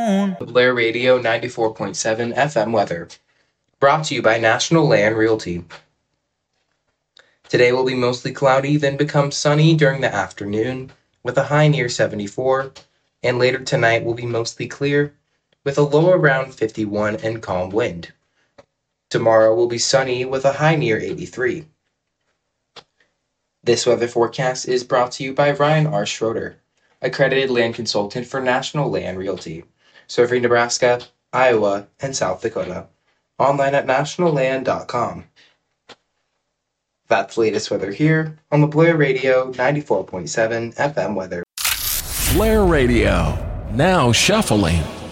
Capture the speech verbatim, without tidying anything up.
on. Blair Radio ninety-four point seven F M weather. Brought to you by National Land Realty. Today will be mostly cloudy, then become sunny during the afternoon with a high near seventy-four, and later tonight will be mostly clear with a low around fifty-one and calm wind. Tomorrow will be sunny with a high near eighty-three. This weather forecast is brought to you by Ryan R. Schroeder, accredited land consultant for National Land Realty, serving Nebraska, Iowa, and South Dakota. Online at national land dot com. That's the latest weather here on the Blair Radio ninety-four point seven F M weather. Blair Radio, now shuffling.